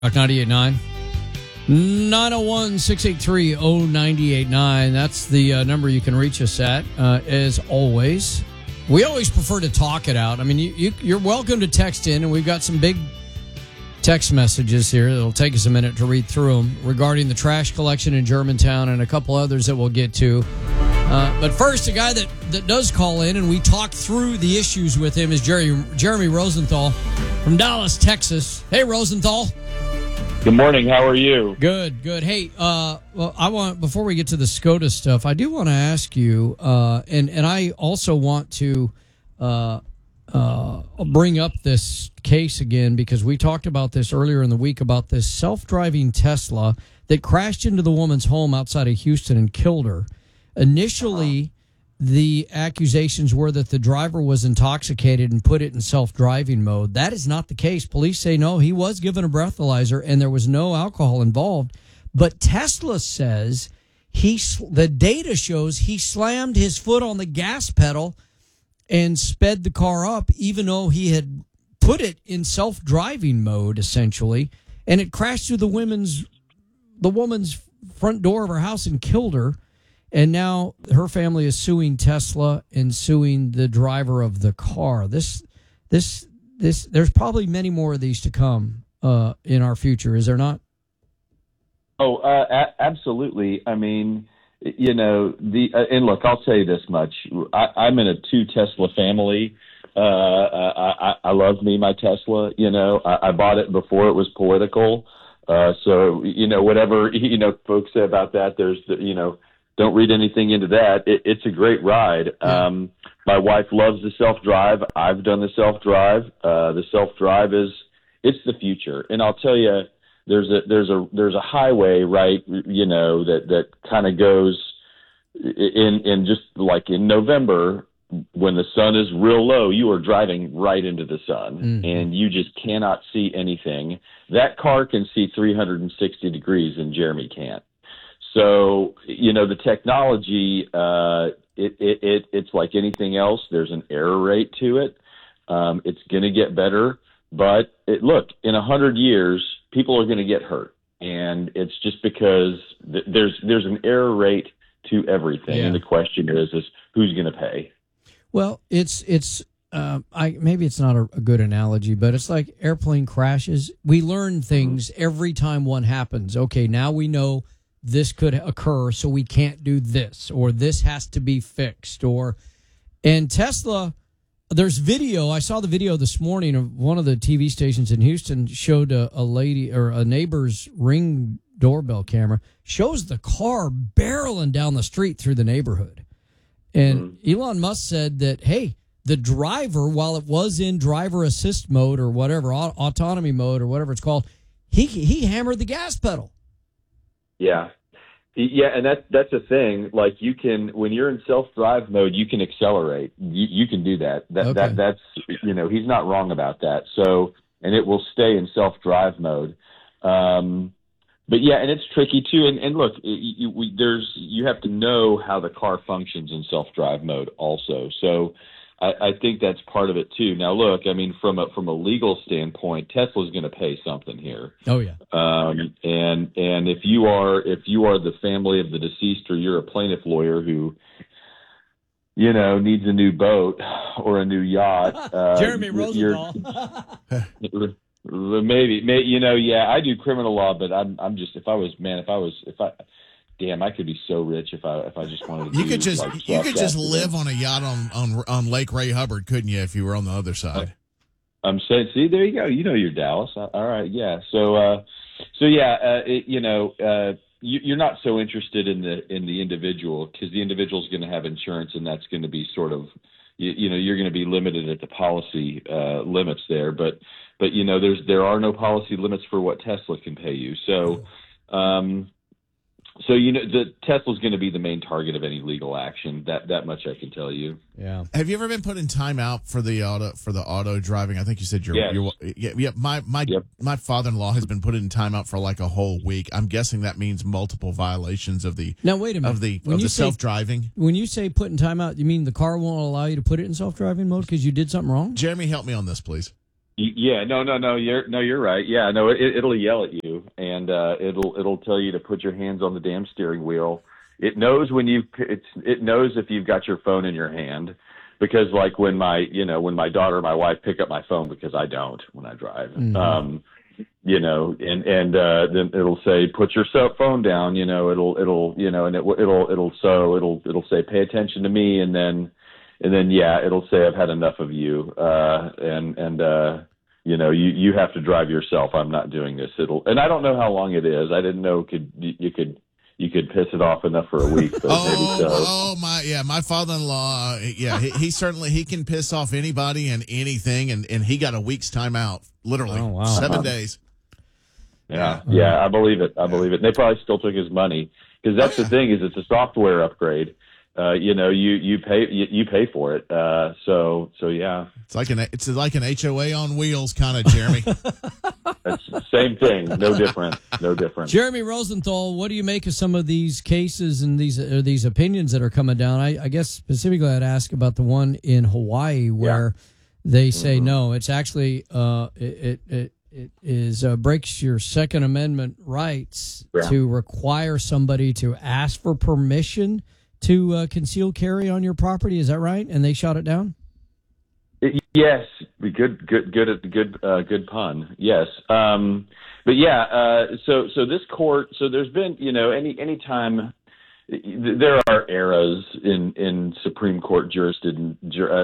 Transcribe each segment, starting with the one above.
Rock 98.9. 901-683-0989. That's the number you can reach us at, as always. We always prefer to talk it out. I mean, you're welcome to text in, and we've got some big text messages here. It'll take us a minute to read through them regarding the trash collection in Germantown and a couple others that we'll get to. But first, a guy that does call in, and we talk through the issues with him, is Jeremy Rosenthal from Dallas, Texas. Hey, Rosenthal. Good morning. How are you? Good. Hey, well, before we get to the SCOTUS stuff, I do want to ask you, and I also want to bring up this case again, because we talked about this earlier in the week about this self-driving Tesla that crashed into the woman's home outside of Houston and killed her. Initially, the accusations were that the driver was intoxicated and put it in self-driving mode. That is not the case. Police say no, he was given a breathalyzer and there was no alcohol involved. But Tesla says the data shows he slammed his foot on the gas pedal and sped the car up, even though he had put it in self-driving mode, essentially, and it crashed through the woman's front door of her house and killed her. And now her family is suing Tesla and suing the driver of the car. This. There's probably many more of these to come in our future, is there not? Oh, absolutely. I mean, and look, I'll tell you this much: I'm in a 2 Tesla family. I love me my Tesla. I bought it before it was political. So whatever folks say about that, there's don't read anything into that. It's a great ride. Yeah. My wife loves the self-drive. I've done the self-drive. The self-drive it's the future. And I'll tell you, there's a highway, right? That kind of goes in just like in November when the sun is real low, you are driving right into the sun and you just cannot see anything. That car can see 360 degrees and Jeremy can't. So, the technology, it's like anything else. There's an error rate to it. It's going to get better. But look, in 100 years, people are going to get hurt. And it's just because there's an error rate to everything. Yeah. And the question is who's going to pay? Well, maybe it's not a good analogy, but it's like airplane crashes. We learn things every time one happens. Okay, now we know this could occur, so we can't do this, or this has to be fixed. And Tesla, there's video. I saw the video this morning of one of the TV stations in Houston showed a lady or a neighbor's Ring doorbell camera, shows the car barreling down the street through the neighborhood. And Elon Musk said that, hey, the driver, while it was in driver assist mode or whatever, autonomy mode or whatever it's called, he hammered the gas pedal. Yeah, and that's a thing. Like when you're in self-drive mode, you can accelerate. You can do that. That's he's not wrong about that. So, and it will stay in self-drive mode. But yeah, and it's tricky too. And look, you have to know how the car functions in self-drive mode also. So I think that's part of it too. Now, look, I mean, from a legal standpoint, Tesla's going to pay something here. Oh yeah. And if you are the family of the deceased, or you're a plaintiff lawyer who, needs a new boat or a new yacht, Jeremy Rosenthal. maybe, yeah, I do criminal law, but I'm just damn, I could be so rich if I just wanted to. You could just live on a yacht on Lake Ray Hubbard, couldn't you? If you were on the other side. I'm saying, see, there you go. You're Dallas. All right, yeah. So yeah, you're not so interested in the individual, because the individual is going to have insurance, and that's going to be sort of, you're going to be limited at the policy limits there. But there are no policy limits for what Tesla can pay you. So. So the Tesla's going to be the main target of any legal action. That much I can tell you. Yeah. Have you ever been put in timeout for the auto driving? I think you said my father-in-law has been put in timeout for like a whole week. I'm guessing that means multiple violations of the. Now wait a minute. Of the self-driving. When you say put in timeout, you mean the car won't allow you to put it in self-driving mode because you did something wrong? Jeremy, help me on this, please. Yeah, no. You're right. Yeah, no, it'll yell at you, and it'll tell you to put your hands on the damn steering wheel. It knows it knows if you've got your phone in your hand, because like when my daughter or my wife pick up my phone, because I don't when I drive, mm-hmm. And then it'll say put your cell phone down. It'll say pay attention to me, and then it'll say I've had enough of you, you have to drive yourself. I'm not doing this. And I don't know how long it is. I didn't know you could piss it off enough for a week. But maybe so. My father-in-law, he can piss off anybody and anything, and he got a week's time out, literally 7 days. Yeah, I believe it. And they probably still took his money, because that's the thing, is it's a software upgrade. You pay for it. So yeah. It's like an HOA on wheels, kind of, Jeremy. That's the same thing. No different. Jeremy Rosenthal, what do you make of some of these cases and these opinions that are coming down? I guess specifically I'd ask about the one in Hawaii where they say no, it's actually it is breaks your Second Amendment rights to require somebody to ask for permission to conceal carry on your property. Is that right? And they shot it down? Yes. Good pun. Yes. But yeah, so this court, so there's been, any time there are eras in Supreme Court jurisprudence.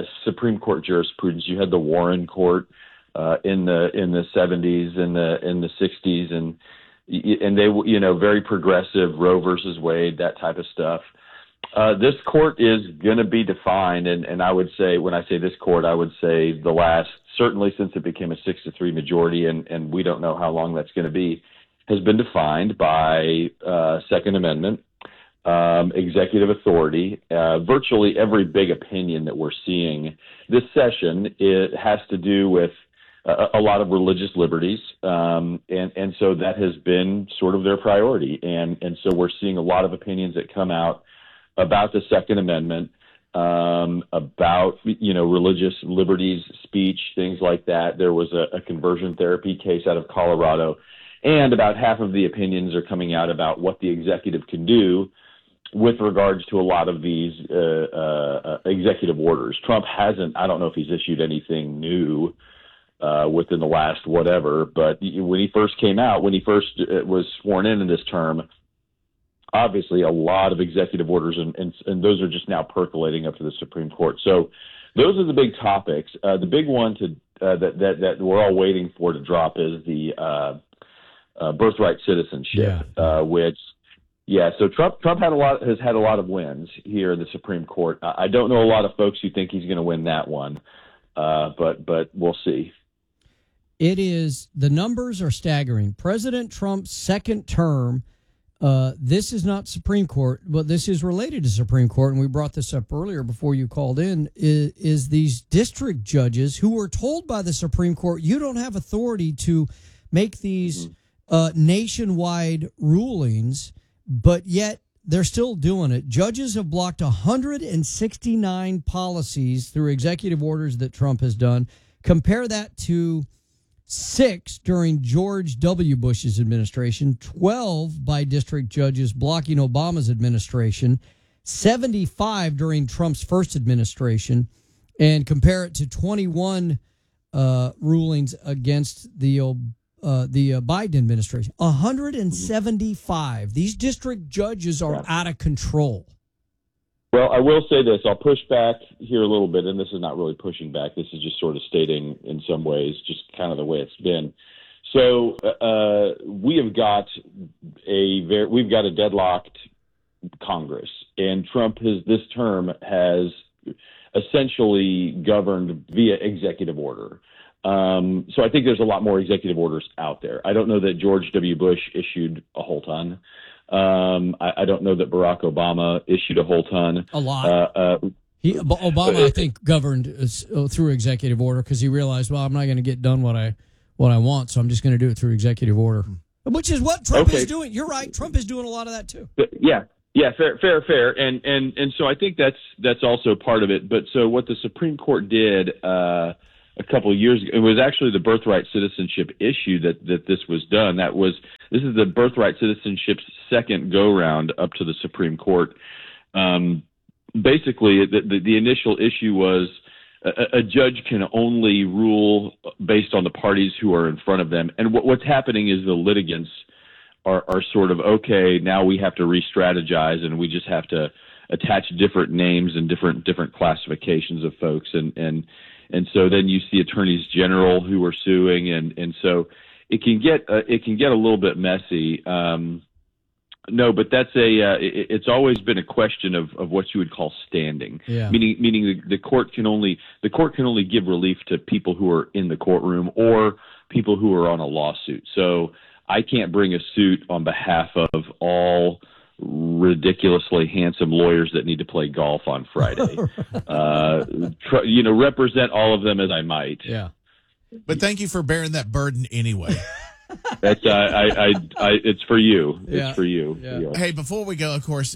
You had the Warren Court in the 70s and in the 60s, and they, very progressive, Roe versus Wade, that type of stuff. This court is going to be defined, and I would say, when I say this court, I would say the last, certainly since it became a 6-3 majority, and we don't know how long that's going to be, has been defined by Second Amendment, executive authority. Virtually every big opinion that we're seeing this session, it has to do with a lot of religious liberties, and so that has been sort of their priority, and so we're seeing a lot of opinions that come out about the Second Amendment, about, religious liberties, speech, things like that. There was a conversion therapy case out of Colorado, and about half of the opinions are coming out about what the executive can do with regards to a lot of these executive orders. Trump hasn't, I don't know if he's issued anything new within the last whatever, but when he first came out, when he first was sworn in this term, obviously a lot of executive orders, and those are just now percolating up to the Supreme Court. So those are the big topics. The big one that we're all waiting for to drop is the birthright citizenship, so Trump has had a lot of wins here in the Supreme Court. I don't know a lot of folks who think he's going to win that one, but we'll see. The numbers are staggering. President Trump's second term. This is not Supreme Court, but this is related to Supreme Court, and we brought this up earlier before you called in, is these district judges who were told by the Supreme Court, you don't have authority to make these nationwide rulings, but yet they're still doing it. Judges have blocked 169 policies through executive orders that Trump has done. Compare that to 6 during George W. Bush's administration, 12 by district judges blocking Obama's administration, 75 during Trump's first administration, and compare it to 21 rulings against the Biden administration. 175. These district judges are out of control. Well, I will say this. I'll push back here a little bit, and this is not really pushing back. This is just sort of stating in some ways just kind of the way it's been. So we've got a deadlocked Congress, and Trump this term has essentially governed via executive order. So I think there's a lot more executive orders out there. I don't know that George W. Bush issued a whole ton. I don't know that Barack Obama issued a whole ton. A lot. Obama, I think, governed through executive order because he realized, well, I'm not going to get done what I want, so I'm just going to do it through executive order, which is what Trump is doing. You're right. Trump is doing a lot of that too. Yeah, fair. And so I think that's also part of it. But so what the Supreme Court did a couple of years ago. It was actually the birthright citizenship issue that this was done. This is the birthright citizenship's second go round up to the Supreme Court. Basically, the initial issue was a judge can only rule based on the parties who are in front of them. And what's happening is the litigants are sort of, okay, now we have to re-strategize, and we just have to attach different names and different classifications of folks. And so then you see attorneys general who are suing. And so it can get a little bit messy. No, but that's it's always been a question of what you would call standing, meaning the court can only give relief to people who are in the courtroom or people who are on a lawsuit. So I can't bring a suit on behalf of all ridiculously handsome lawyers that need to play golf on Friday. Represent all of them as I might. Yeah. But thank you for bearing that burden anyway. That's it's for you. It's for you. Yeah. Hey, before we go, of course,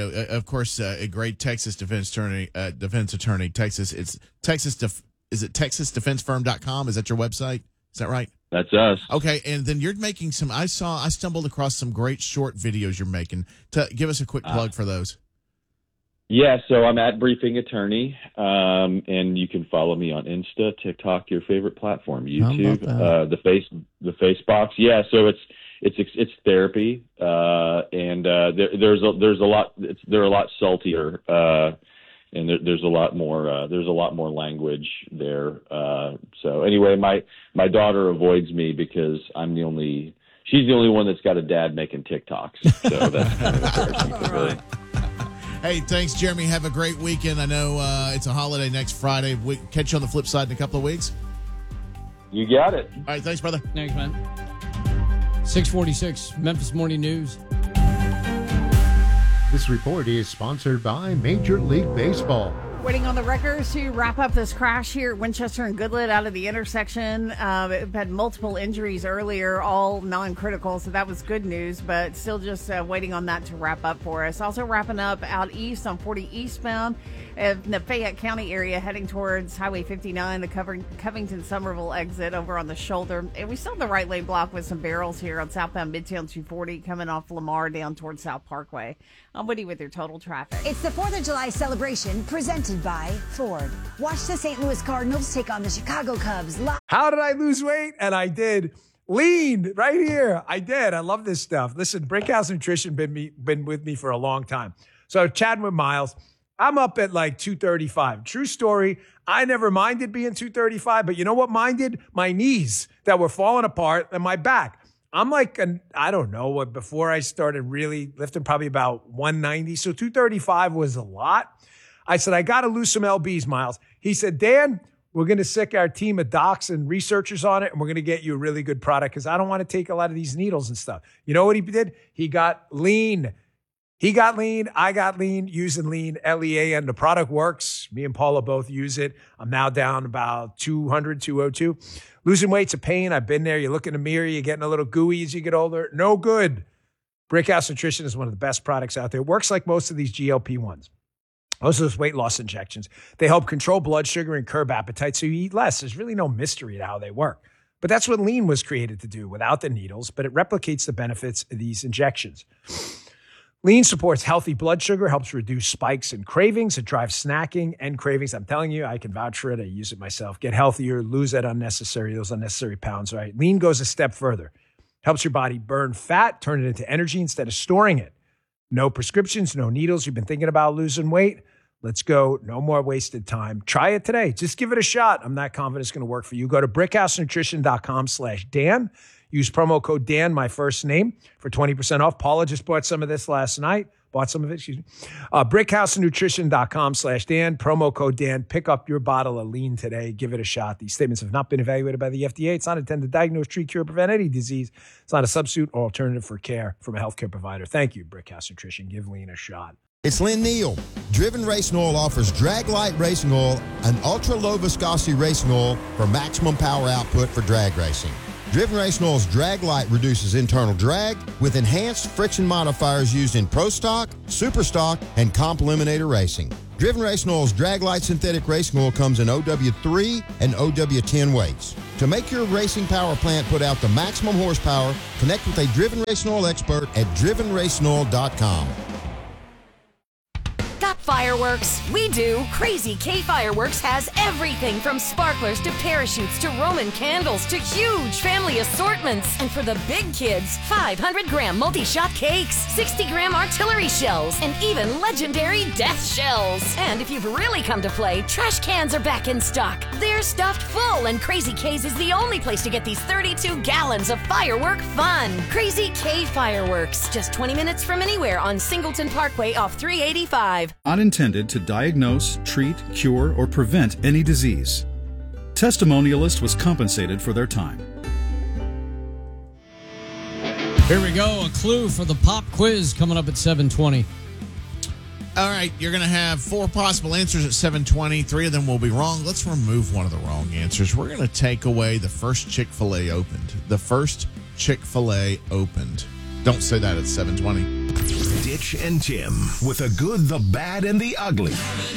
a great Texas defense attorney, Texas. It's Texas. Is it TexasDefenseFirm.com? Is that your website? Is that right? That's us. Okay, and then you're making some. I stumbled across some great short videos you're making. Give us a quick plug for those. Yeah, so I'm at Briefing Attorney, and you can follow me on Insta, TikTok, your favorite platform, YouTube, the Facebox. Yeah, so it's therapy, and there's a lot. They're a lot saltier, and there's a lot more language there. So anyway, my daughter avoids me because she's the only one that's got a dad making TikToks. So that's kind of embarrassing, really. Hey, thanks, Jeremy. Have a great weekend. I know it's a holiday next Friday. We catch you on the flip side in a couple of weeks. You got it. All right, thanks, brother. Thanks, man. 646, Memphis Morning News. This report is sponsored by Major League Baseball. Waiting on the wreckers to wrap up this crash here at Winchester and Goodlet out of the intersection. We've had multiple injuries earlier, all non-critical, so that was good news, but still just waiting on that to wrap up for us. Also wrapping up out east on 40 eastbound in the Fayette County area, heading towards Highway 59, the Covington-Somerville exit over on the shoulder. And we still have the right lane blocked with some barrels here on southbound Midtown 240 coming off Lamar down towards South Parkway. I'm Woody with your total traffic. It's the 4th of July celebration presented by Ford. Watch the St. Louis Cardinals take on the Chicago Cubs. How did I lose weight? And I did. Lean right here. I did. I love this stuff. Listen, Brickhouse Nutrition been with me for a long time. So chatting with Miles, I'm up at like 235. True story. I never minded being 235, but you know what minded? My knees that were falling apart and my back. I'm like, I don't know, before I started really lifting, probably about 190. So 235 was a lot. I said, I got to lose some LBs, Miles. He said, Dan, we're going to sick our team of docs and researchers on it, and we're going to get you a really good product because I don't want to take a lot of these needles and stuff. You know what he did? He got lean. He got lean. I got lean using lean, LEA, and the product works. Me and Paula both use it. I'm now down about 200, 202. Losing weight's a pain. I've been there. You look in the mirror, you're getting a little gooey as you get older. No good. Brickhouse Nutrition is one of the best products out there. It works like most of these GLP-1s. Most of those weight loss injections. They help control blood sugar and curb appetite so you eat less. There's really no mystery to how they work. But that's what lean was created to do without the needles, but it replicates the benefits of these injections. Lean supports healthy blood sugar, helps reduce spikes and cravings. It drives snacking and cravings. I'm telling you, I can vouch for it. I use it myself. Get healthier, lose those unnecessary pounds, right? Lean goes a step further. Helps your body burn fat, turn it into energy instead of storing it. No prescriptions, no needles. You've been thinking about losing weight? Let's go. No more wasted time. Try it today. Just give it a shot. I'm not confident it's going to work for you. Go to brickhousenutrition.com/Dan. Use promo code Dan, my first name, for 20% off. Paula just bought some of this last night. Brickhousenutrition.com/Dan. Promo code Dan. Pick up your bottle of lean today. Give it a shot. These statements have not been evaluated by the FDA. It's not intended to diagnose, treat, cure, prevent any disease. It's not a substitute or alternative for care from a healthcare provider. Thank you, Brickhouse Nutrition. Give lean a shot. It's Lynn Neal. Driven Racing Oil offers Drag Light Racing Oil, an ultra-low viscosity racing oil for maximum power output for drag racing. Driven Racing Oil's Drag Light reduces internal drag with enhanced friction modifiers used in Pro Stock, Super Stock, and Comp Eliminator racing. Driven Racing Oil's Draglite Synthetic Racing Oil comes in OW3 and OW10 weights. To make your racing power plant put out the maximum horsepower, connect with a Driven Racing Oil expert at drivenracingoil.com. Got fireworks? We do. Crazy K Fireworks has everything from sparklers to parachutes to Roman candles to huge family assortments. And for the big kids, 500-gram multi-shot cakes, 60-gram artillery shells, and even legendary death shells. And if you've really come to play, trash cans are back in stock. They're stuffed full, and Crazy K's is the only place to get these 32 gallons of firework fun. Crazy K Fireworks, just 20 minutes from anywhere on Singleton Parkway off 385. Not intended to diagnose, treat, cure, or prevent any disease. Testimonialist was compensated for their time. Here we go. A clue for the pop quiz coming up at 7:20. All right, you're going to have 4 possible answers at 7:20. 3 of them will be wrong. Let's remove one of the wrong answers. We're going to take away the first Chick-fil-A opened. The first Chick-fil-A opened. Don't say that at 7:20. Ditch and Tim with the good, the bad, and the ugly.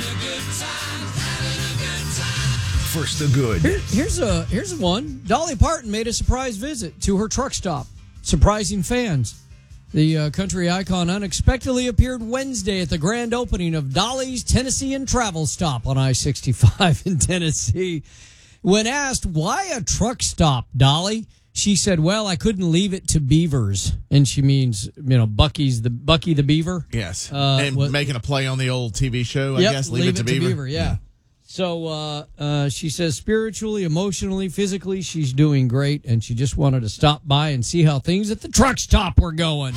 First, the good. Here's one. Dolly Parton made a surprise visit to her truck stop, surprising fans. The country icon unexpectedly appeared Wednesday at the grand opening of Dolly's Tennessee and Travel Stop on I-65 in Tennessee. When asked, why a truck stop, Dolly? She said, well, I couldn't leave it to beavers. And she means, Bucky the beaver. Yes. And making a play on the old TV show, I guess. Leave it to beaver. Yeah. So she says spiritually, emotionally, physically, she's doing great. And she just wanted to stop by and see how things at the truck stop were going.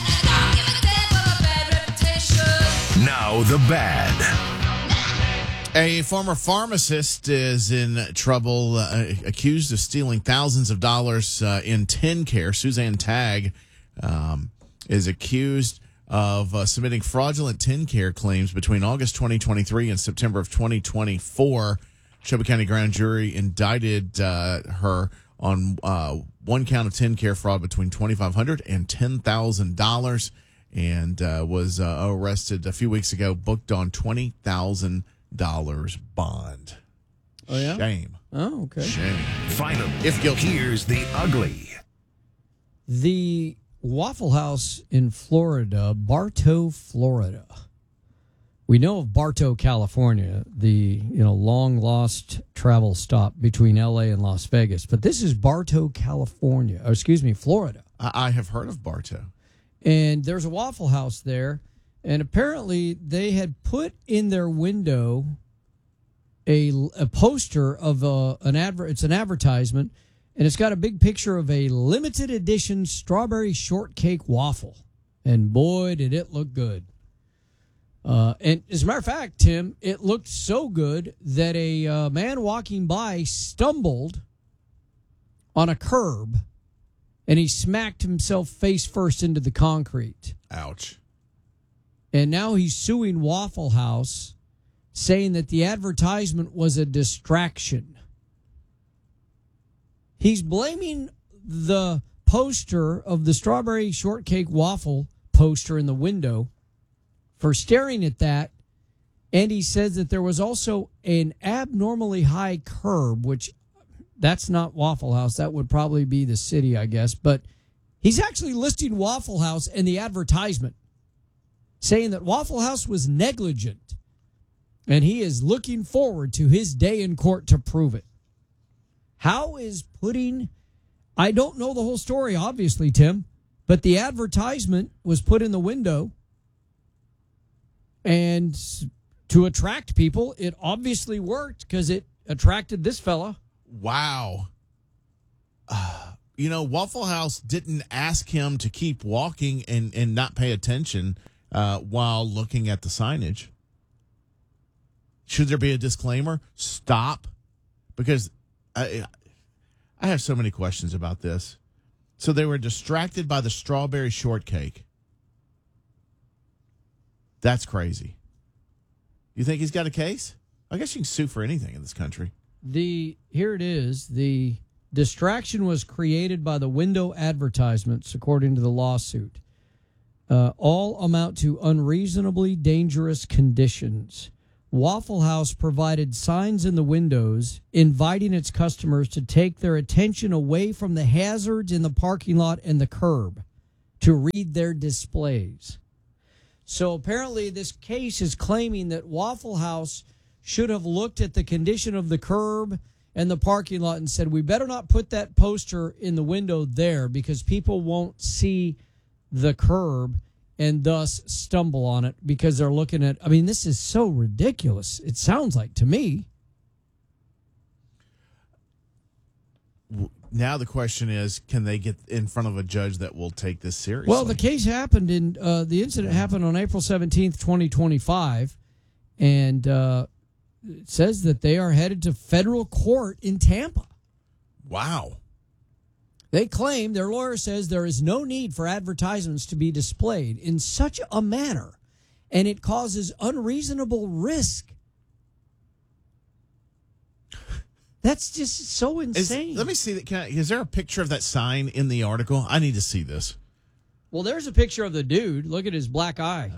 Now the bad. A former pharmacist is in trouble, accused of stealing thousands of dollars in TennCare. Suzanne Tagg is accused of submitting fraudulent TennCare claims between August 2023 and September of 2024. Shelby County Grand Jury indicted her on one count of TennCare fraud between $2,500 and $10,000, and was arrested a few weeks ago, booked on $20,000 bond. Oh, yeah? Shame. Oh, okay. Shame. Finally, if guilty. Here's the ugly. The Waffle House in Florida, Bartow, Florida. We know of Bartow, California, the long lost travel stop between LA and Las Vegas, but this is Bartow, California. Florida. I have heard of Bartow. And there's a Waffle House there. And apparently they had put in their window a poster of an advert. It's an advertisement, and it's got a big picture of a limited edition strawberry shortcake waffle. And boy, did it look good. And as a matter of fact, Tim, it looked so good that a man walking by stumbled on a curb, and he smacked himself face first into the concrete. Ouch. And now he's suing Waffle House, saying that the advertisement was a distraction. He's blaming the poster of the strawberry shortcake waffle poster in the window for staring at that. And he says that there was also an abnormally high curb, which that's not Waffle House. That would probably be the city, I guess. But he's actually listing Waffle House in the advertisement, saying that Waffle House was negligent, and he is looking forward to his day in court to prove it. How is I don't know the whole story, obviously, Tim, but the advertisement was put in the window, and to attract people, it obviously worked because it attracted this fella. Wow. Waffle House didn't ask him to keep walking and not pay attention while looking at the signage. Should there be a disclaimer? Stop. Because I have so many questions about this. So they were distracted by the strawberry shortcake. That's crazy. You think he's got a case? I guess you can sue for anything in this country. Here it is. The distraction was created by the window advertisements, according to the lawsuit. All amount to unreasonably dangerous conditions. Waffle House provided signs in the windows inviting its customers to take their attention away from the hazards in the parking lot and the curb to read their displays. So apparently this case is claiming that Waffle House should have looked at the condition of the curb and the parking lot and said, we better not put that poster in the window there because people won't see the curb and thus stumble on it because they're looking at, I mean, this is so ridiculous. It sounds like to me. Now the question is, can they get in front of a judge that will take this seriously? Well, the case happened the incident happened on April 17th, 2025. And it says that they are headed to federal court in Tampa. Wow. They claim, their lawyer says, there is no need for advertisements to be displayed in such a manner, and it causes unreasonable risk. That's just so insane. Let me see that. Is there a picture of that sign in the article? I need to see this. Well, there's a picture of the dude. Look at his black eye.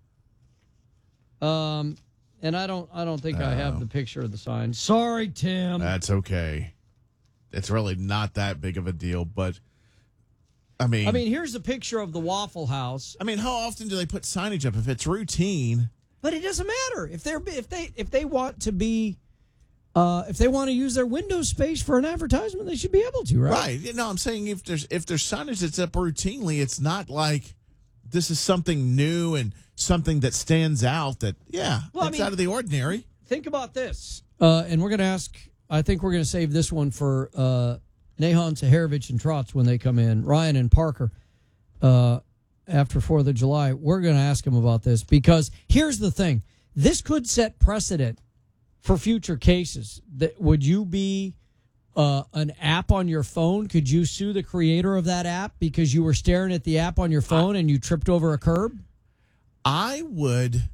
And I don't think I have the picture of the sign. Sorry, Tim. That's okay. It's really not that big of a deal, but I mean, here's a picture of the Waffle House. I mean, how often do they put signage up if it's routine? But it doesn't matter if they want to be. If they want to use their window space for an advertisement, they should be able to, right? Right. No, I'm saying if there's signage that's up routinely, it's not like this is something new and something that stands out that, it's out of the ordinary. Think about this. And we're going to ask, I think we're going to save this one for Nahon, Saharovich, and Trotz when they come in. Ryan and Parker, after 4th of July, we're going to ask them about this because here's the thing. This could set precedent for future cases. Would you be an app on your phone? Could you sue the creator of that app because you were staring at the app on your phone and you tripped over a curb? I would,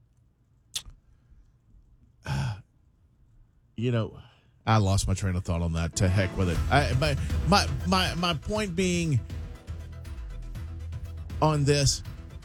I lost my train of thought on that. To heck with it. My point being on this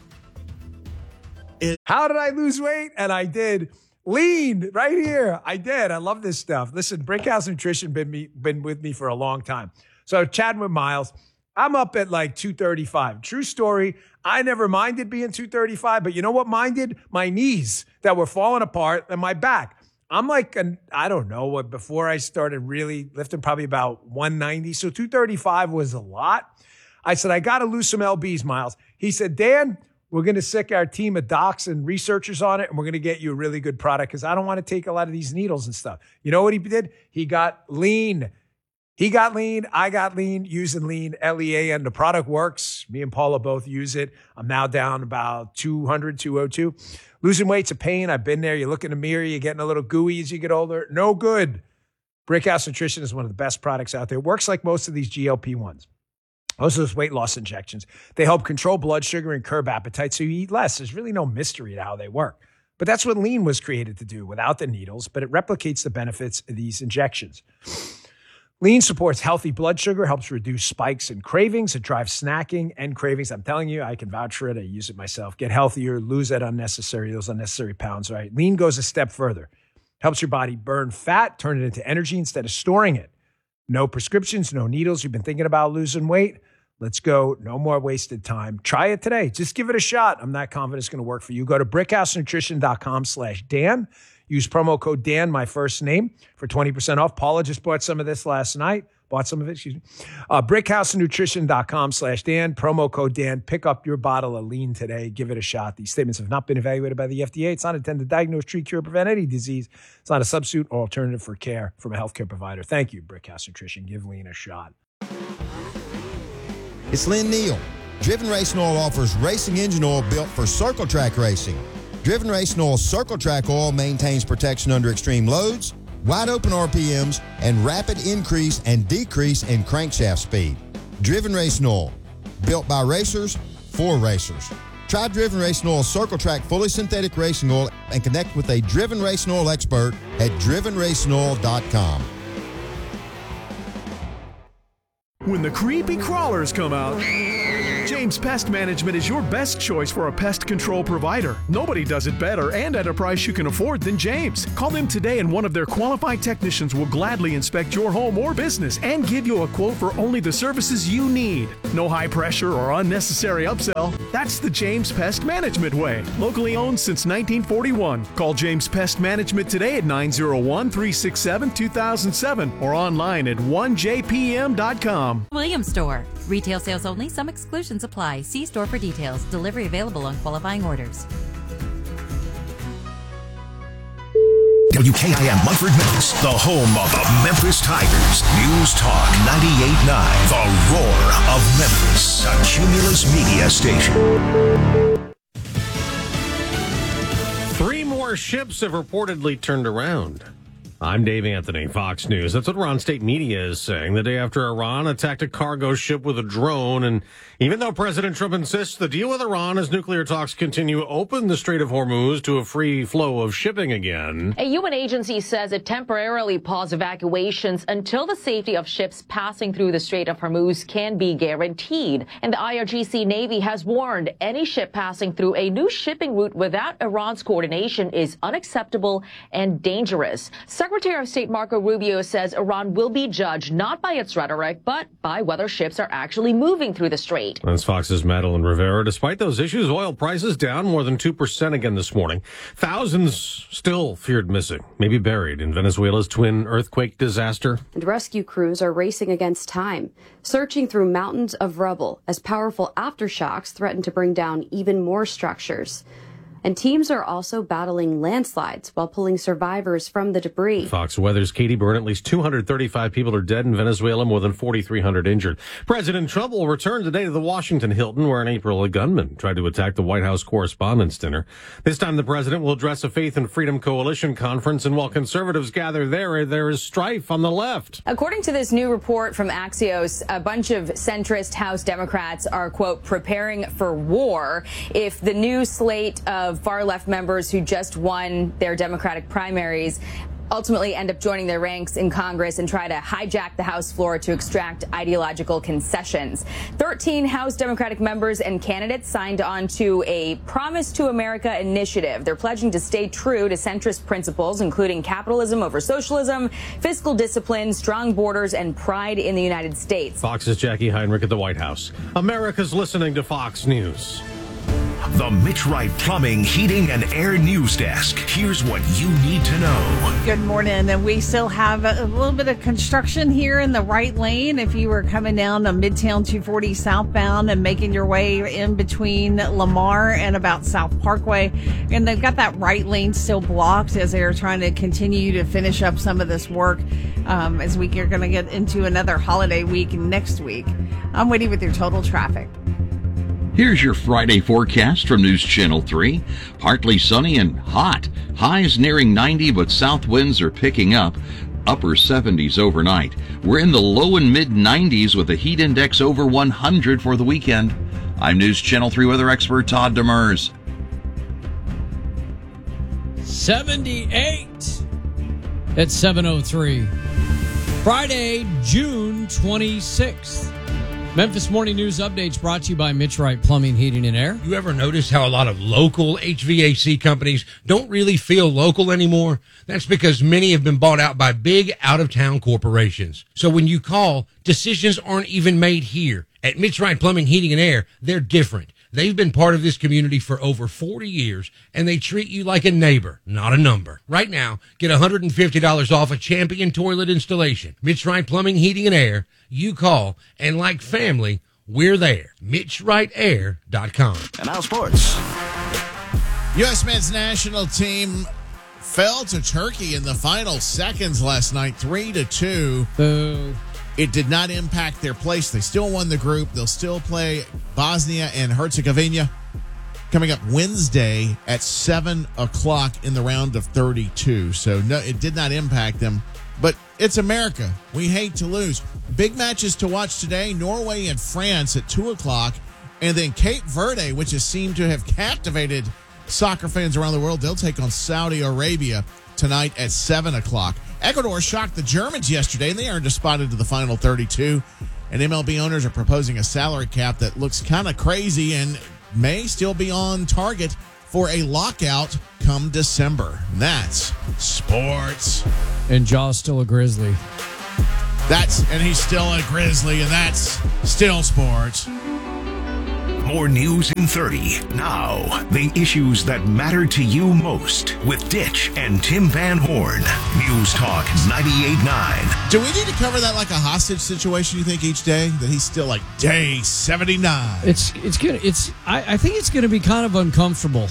is, how did I lose weight? And I did. Lean right here. I did. I love this stuff. Listen, Brickhouse Nutrition been with me for a long time. So chatting with Miles, I'm up at like 235. True story. I never minded being 235, but you know what minded? My knees that were falling apart and my back. I'm like, I don't know, before I started really lifting, probably about 190. So 235 was a lot. I said, I got to lose some LBs, Miles. He said, Dan, we're going to sick our team of docs and researchers on it, and we're going to get you a really good product because I don't want to take a lot of these needles and stuff. You know what he did? He got lean. He got lean. I got lean using lean, LEA, and the product works. Me and Paula both use it. I'm now down about 200, 202. Losing weight's a pain. I've been there. You look in the mirror, you're getting a little gooey as you get older. No good. Brickhouse Nutrition is one of the best products out there. It works like most of these GLP-1s. Most of those weight loss injections, they help control blood sugar and curb appetite so you eat less. There's really no mystery to how they work. But that's what lean was created to do without the needles, but it replicates the benefits of these injections. Lean supports healthy blood sugar, helps reduce spikes and cravings. It drives snacking and cravings. I'm telling you, I can vouch for it. I use it myself. Get healthier, lose those unnecessary pounds, right? Lean goes a step further. Helps your body burn fat, turn it into energy instead of storing it. No prescriptions, no needles. You've been thinking about losing weight? Let's go. No more wasted time. Try it today. Just give it a shot. I'm not confident it's going to work for you. Go to brickhousenutrition.com/Dan. Use promo code Dan, my first name, for 20% off. Paula just bought some of this last night. Brickhousenutrition.com/Dan. Promo code Dan. Pick up your bottle of lean today. Give it a shot. These statements have not been evaluated by the FDA. It's not intended to diagnose, treat, cure, prevent any disease. It's not a substitute or alternative for care from a healthcare provider. Thank you, Brickhouse Nutrition. Give lean a shot. It's Lynn Neal. Driven Racing Oil offers racing engine oil built for circle track racing. Driven Racing Oil Circle Track Oil maintains protection under extreme loads, wide open RPMs, and rapid increase and decrease in crankshaft speed. Driven Racing Oil, built by racers for racers. Try Driven Racing Oil Circle Track fully synthetic racing oil and connect with a Driven Racing Oil expert at drivenracingoil.com. When the creepy crawlers come out, James Pest Management is your best choice for a pest control provider. Nobody does it better and at a price you can afford than James. Call them today and one of their qualified technicians will gladly inspect your home or business and give you a quote for only the services you need. No high pressure or unnecessary upsell. That's the James Pest Management way. Locally owned since 1941. Call James Pest Management today at 901-367-2007 or online at 1jpm.com. Williams Store. Retail sales only. Some exclusions apply. See store for details. Delivery available on qualifying orders. WKIM Munford, Memphis, the home of the Memphis Tigers. News Talk 98.9, the roar of Memphis, a Cumulus media station. 3 more ships have reportedly turned around. I'm Dave Anthony, Fox News. That's what Iran State Media is saying the day after Iran attacked a cargo ship with a drone. And even though President Trump insists the deal with Iran as nuclear talks continue open the Strait of Hormuz to a free flow of shipping again. A UN agency says it temporarily paused evacuations until the safety of ships passing through the Strait of Hormuz can be guaranteed. And the IRGC Navy has warned any ship passing through a new shipping route without Iran's coordination is unacceptable and dangerous. Secretary of State Marco Rubio says Iran will be judged not by its rhetoric, but by whether ships are actually moving through the strait. That's Fox's Madeline Rivera. Despite those issues, oil prices down more than 2% again this morning. Thousands still feared missing, maybe buried in Venezuela's twin earthquake disaster. And rescue crews are racing against time, searching through mountains of rubble as powerful aftershocks threaten to bring down even more structures. And teams are also battling landslides while pulling survivors from the debris. Fox Weather's Katie Byrne. At least 235 people are dead in Venezuela, more than 4,300 injured. President Trump will return today to the Washington Hilton, where in April a gunman tried to attack the White House Correspondents' Dinner. This time the president will address a Faith and Freedom Coalition conference, and while conservatives gather there is strife on the left. According to this new report from Axios, a bunch of centrist House Democrats are, quote, preparing for war if the new slate of far-left members who just won their Democratic primaries ultimately end up joining their ranks in Congress and try to hijack the House floor to extract ideological concessions. 13 House Democratic members and candidates signed on to a Promise to America initiative. They're pledging to stay true to centrist principles, including capitalism over socialism, fiscal discipline, strong borders, and pride in the United States. Fox's Jackie Heinrich at the White House. America's listening to Fox News. The Mitch Wright Plumbing, Heating, and Air News Desk. Here's what you need to know. Good morning. And we still have a little bit of construction here in the right lane. If you were coming down to Midtown 240 southbound and making your way in between Lamar and about South Parkway. And they've got that right lane still blocked as they're trying to continue to finish up some of this work as we are going to get into another holiday week next week. I'm waiting with your total traffic. Here's your Friday forecast from News Channel 3. Partly sunny and hot. Highs nearing 90, but south winds are picking up. Upper 70s overnight. We're in the low and mid 90s with a heat index over 100 for the weekend. I'm News Channel 3 weather expert Todd Demers. 78 at 7:03. Friday, June 26th. Memphis Morning News Updates brought to you by Mitch Wright Plumbing, Heating, and Air. You ever notice how a lot of local HVAC companies don't really feel local anymore? That's because many have been bought out by big out-of-town corporations. So when you call, decisions aren't even made here. At Mitch Wright Plumbing, Heating, and Air, they're different. They've been part of this community for over 40 years, and they treat you like a neighbor, not a number. Right now, get $150 off a Champion toilet installation. Mitch Wright Plumbing, Heating, and Air. You call, and like family, we're there. MitchWrightAir.com. And now sports. U.S. men's national team fell to Turkey in the final seconds last night, 3-2. Boo. It did not impact their place. They still won the group. They'll still play Bosnia and Herzegovina coming up Wednesday at 7 o'clock in the round of 32. So no, it did not impact them. But it's America. We hate to lose. Big matches to watch today. Norway and France at 2 o'clock. And then Cape Verde, which has seemed to have captivated soccer fans around the world. They'll take on Saudi Arabia tonight at 7 o'clock. Ecuador shocked the Germans yesterday, and they earned a spot into the final 32. and MLB owners are proposing a salary cap that looks kind of crazy and may still be on target for a lockout come December. That's sports. And Jaw's still a Grizzly. And he's still a Grizzly, and that's still sports. More news in 30. Now, the issues that matter to you most with Ditch and Tim Van Horn. News Talk 98.9. Do we need to cover that like a hostage situation, you think, each day? That he's still like day 79? It's good. I think it's going to be kind of uncomfortable.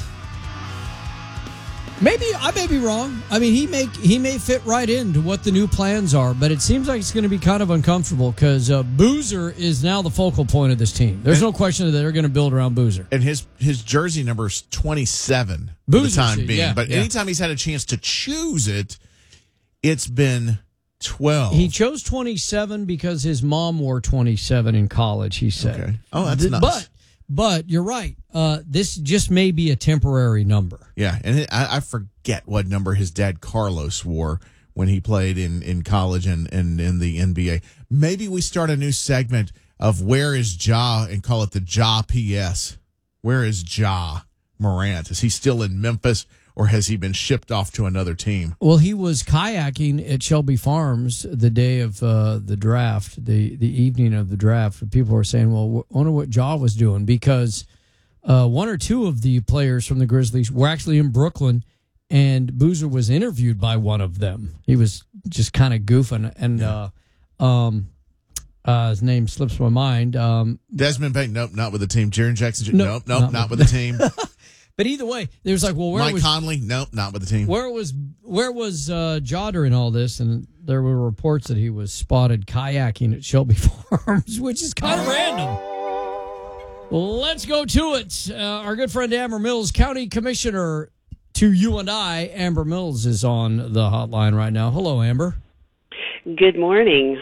Maybe I may be wrong. I mean, he may fit right into what the new plans are, but it seems like it's going to be kind of uncomfortable because Boozer is now the focal point of this team. There's no question that they're going to build around Boozer. And his jersey number is 27 for the time being. But anytime he's had a chance to choose it, it's been 12. He chose 27 because his mom wore 27 in college, he said. Okay. Oh, that's nice. But you're right. This just may be a temporary number. Yeah, and I forget what number his dad Carlos wore when he played in college and in the NBA. Maybe we start a new segment of Where is Ja and call it the Ja PS. Where is Ja Morant? Is he still in Memphis or has he been shipped off to another team? Well, he was kayaking at Shelby Farms the day of the draft, the evening of the draft. People were saying, well, I wonder what Ja was doing because one or two of the players from the Grizzlies were actually in Brooklyn, and Boozer was interviewed by one of them. He was just kind of goofing, and his name slips my mind. Desmond Bain, nope, not with the team. Jaren Jackson, nope, not with the team. But either way, there's like, well, where Mike was Conley? Nope, not with the team. Where was Ja during all this? And there were reports that he was spotted kayaking at Shelby Farms, which is kind of random. Let's go to it. Our good friend Amber Mills, County Commissioner to you and I. Amber Mills is on the hotline right now. Hello, Amber. Good morning.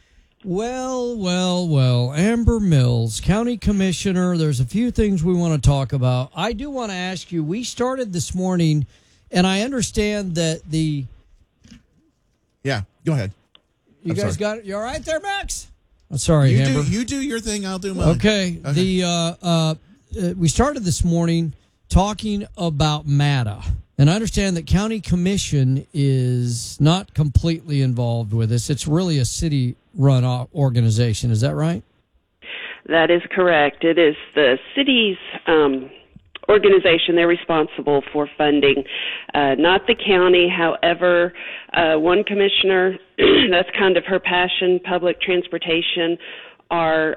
Well, Amber Mills, County Commissioner, there's a few things we want to talk about. I do want to ask you, we started this morning, and I understand that Yeah, go ahead. You guys got it? You all right there, Max? I'm sorry, Amber. You do your thing, I'll do mine. Okay. We started this morning talking about MATA. And I understand that County Commission is not completely involved with this. It's really a city-run organization. Is that right? That is correct. It is the city's organization. They're responsible for funding, not the county. However, one commissioner, that's kind of her passion, public transportation, our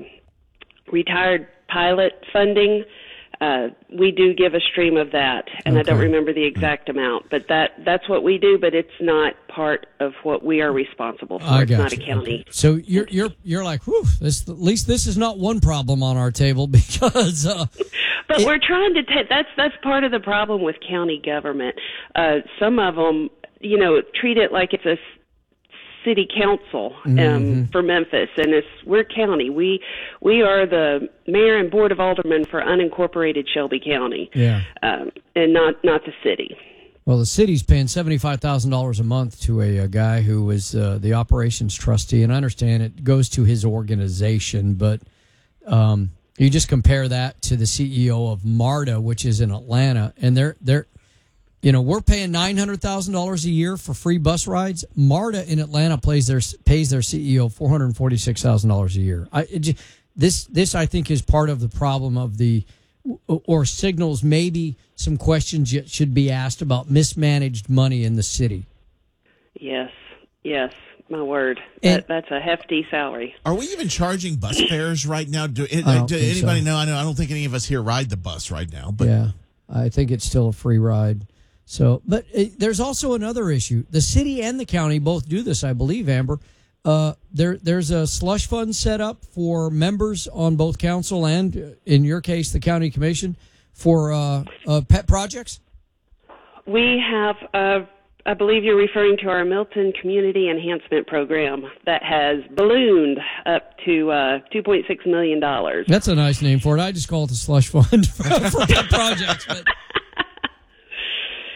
retired pilot funding. We do give a stream of that, and I don't remember the exact amount, but that's what we do. But it's not part of what we are responsible for. It's not a county. Okay. So you're like, whew, at least this is not one problem on our table because. But we're trying to take. That's part of the problem with county government. Some of them, treat it like it's a city council for Memphis, and we're county. We are the mayor and board of aldermen for unincorporated Shelby County, and not the city. Well, the city's paying $75,000 a month to a guy who was the operations trustee, and I understand it goes to his organization, but you just compare that to the CEO of MARTA, which is in Atlanta, and they're we're paying $900,000 a year for free bus rides. MARTA in Atlanta pays their CEO $446,000 a year. This I think is part of the problem of or signals maybe some questions that should be asked about mismanaged money in the city. Yes, my word. That's a hefty salary. Are we even charging bus fares right now? Do anybody know? I don't think any of us here ride the bus right now. But yeah, I think it's still a free ride. So, but there's also another issue. The city and the county both do this, I believe, Amber. There's a slush fund set up for members on both council and, in your case, the county commission for pet projects. We have, I believe you're referring to our Milton Community Enhancement Program that has ballooned up to $2.6 million. That's a nice name for it. I just call it the slush fund for pet projects. But.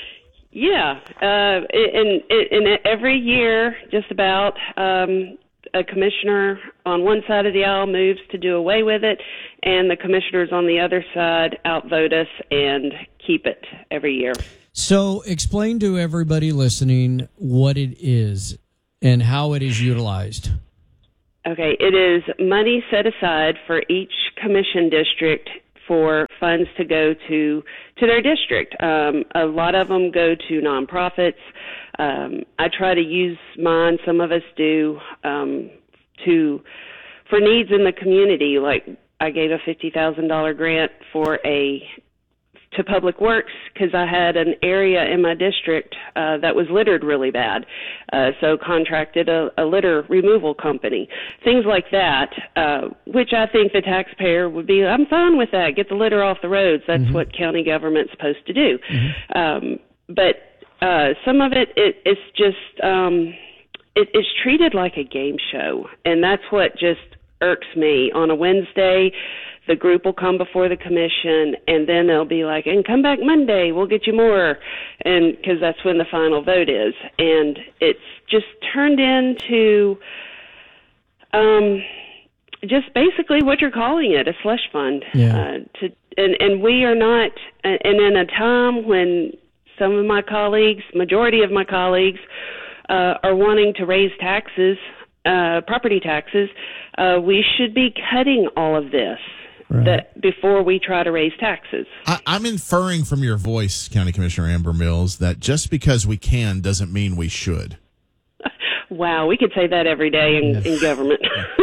Yeah, and every year, just about, a commissioner on one side of the aisle moves to do away with it, and the commissioners on the other side outvote us and keep it every year. So explain to everybody listening what it is and how it is utilized. Okay, it is money set aside for each commission district for funds to go to their district. A lot of them go to nonprofits. I try to use mine, some of us do, for needs in the community. Like I gave a $50,000 grant to Public Works because I had an area in my district that was littered really bad. So contracted a litter removal company. Things like that, which I think the taxpayer would be, I'm fine with that. Get the litter off the roads. That's what county government's supposed to do. But some of it's just, it's treated like a game show. And that's what just irks me. On a Wednesday, the group will come before the commission, and then they'll be like, and come back Monday, we'll get you more, and because that's when the final vote is. And it's just turned into just basically what you're calling it, a slush fund. Yeah. And we are not, and in a time when some of my colleagues, majority of my colleagues, are wanting to raise taxes, property taxes, we should be cutting all of this. Right. That before we try to raise taxes. I'm inferring from your voice, County Commissioner Amber Mills, that just because we can doesn't mean we should. Wow, we could say that every day in government.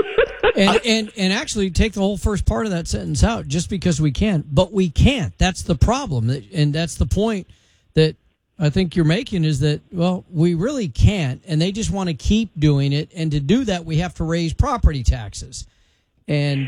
and actually take the whole first part of that sentence out, just because we can. But we can't. That's the problem. And that's the point that I think you're making, is that, well, we really can't. And they just want to keep doing it. And to do that, we have to raise property taxes. And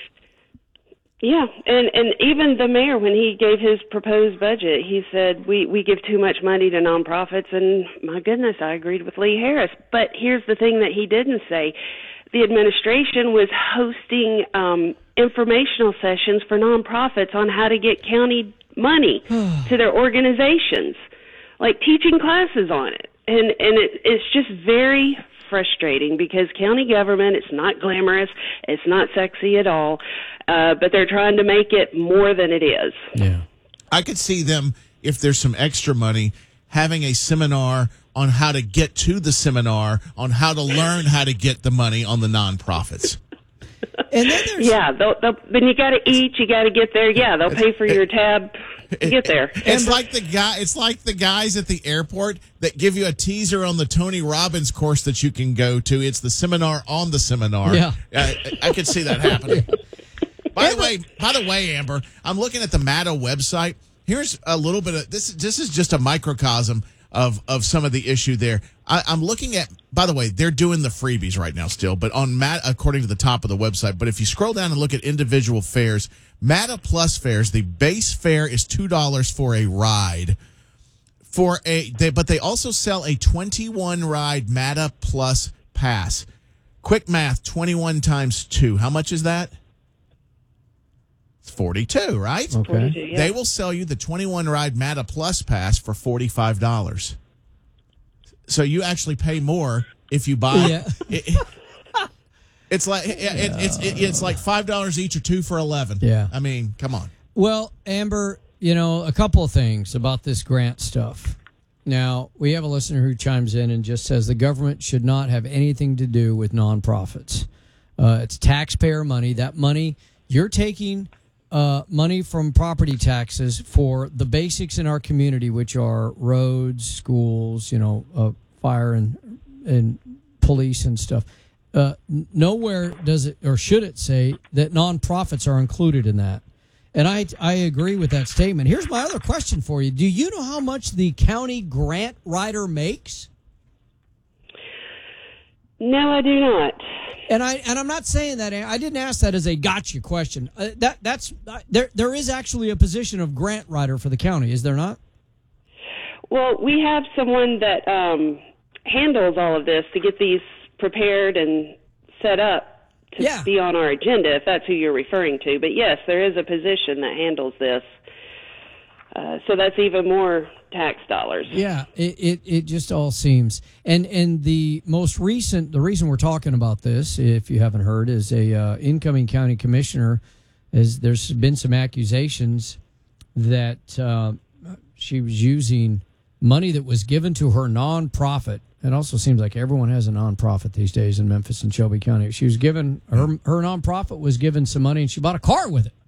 yeah, and even the mayor, when he gave his proposed budget, he said we give too much money to nonprofits, and my goodness, I agreed with Lee Harris. But here's the thing that he didn't say. The administration was hosting informational sessions for nonprofits on how to get county money to their organizations, like teaching classes on it. And it's just very frustrating because county government, it's not glamorous, it's not sexy at all. But they're trying to make it more than it is. Yeah, I could see them, if there's some extra money, having a seminar on how to get to the seminar, on how to learn how to get the money on the nonprofits. And then there's, yeah, then you got to eat, you got to get there. Yeah, they'll pay for your tab to get there. It's like the guys at the airport that give you a teaser on the Tony Robbins course that you can go to. It's the seminar on the seminar. Yeah. I could see that happening. By the way, Amber, I'm looking at the Matto website. Here's a little bit of this. This is just a microcosm of some of the issue there. I'm looking at. By the way, they're doing the freebies right now still, but on according to the top of the website. But if you scroll down and look at individual fares, Matta Plus fares, the base fare is $2 for a ride. But they also sell a 21 ride Matta Plus pass. Quick math: 21 times 2. How much is that? 42, right? Okay. 42, yeah. They will sell you the 21 ride Matta Plus pass for $45. So you actually pay more if you buy. Yeah. It's like it's like $5 each or 2 for $11. Yeah. I mean, come on. Well, Amber, a couple of things about this grant stuff. Now, we have a listener who chimes in and just says the government should not have anything to do with nonprofits. It's taxpayer money. That money, you're taking money from property taxes for the basics in our community, which are roads, schools, fire and police and stuff. Nowhere does it or should it say that nonprofits are included in that. And I agree with that statement. Here's my other question for you. Do you know how much the county grant writer makes? No, I do not. And I'm not saying that. I didn't ask that as a gotcha question. There is actually a position of grant writer for the county, is there not? Well, we have someone that handles all of this to get these prepared and set up to be on our agenda, if that's who you're referring to. But yes, there is a position that handles this. So that's even more tax dollars. Yeah, it just all seems. And the reason we're talking about this, if you haven't heard, is a incoming county commissioner. There's been some accusations that she was using money that was given to her nonprofit. It also seems like everyone has a nonprofit these days in Memphis and Shelby County. She was given her nonprofit was given some money, and she bought a car with it.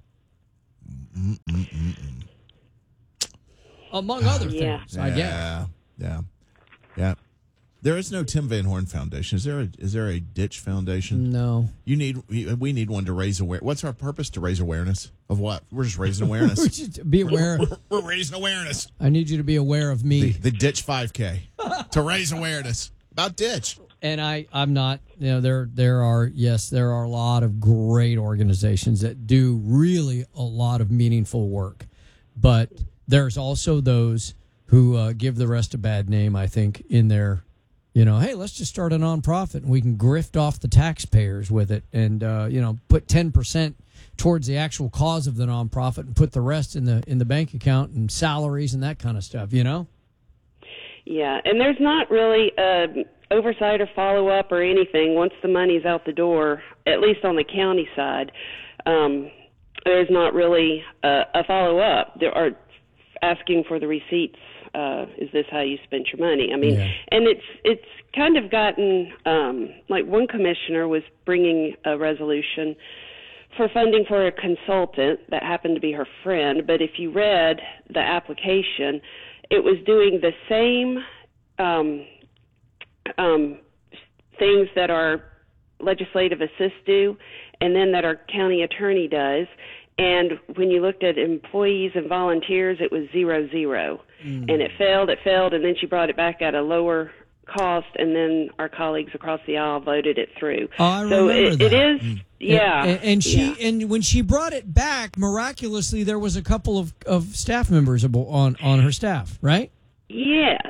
Among other things, I guess. Yeah. There is no Tim Van Horn Foundation. Is there a Ditch Foundation? No. We need one to raise awareness. What's our purpose? To raise awareness of what? We're just raising awareness. We're just be aware. We're raising awareness. I need you to be aware of me. The Ditch 5K to raise awareness about Ditch. And I'm not. There are a lot of great organizations that do really a lot of meaningful work, but there's also those who give the rest a bad name, I think, in their, hey, let's just start a nonprofit and we can grift off the taxpayers with it and, put 10% towards the actual cause of the nonprofit and put the rest in the bank account and salaries and that kind of stuff, Yeah, and there's not really oversight or follow-up or anything once the money's out the door, at least on the county side. There's not really a follow-up. There are asking for the receipts. Is this how you spent your money? I mean, and it's kind of gotten like one commissioner was bringing a resolution for funding for a consultant that happened to be her friend. But if you read the application, it was doing the same things that our legislative assists do, and then that our county attorney does. And when you looked at employees and volunteers, it was 0-0. And it failed, and then she brought it back at a lower cost, and then our colleagues across the aisle voted it through. Oh, I remember that. It is, yeah. And when she brought it back, miraculously, there was a couple of staff members on her staff, right? Yes.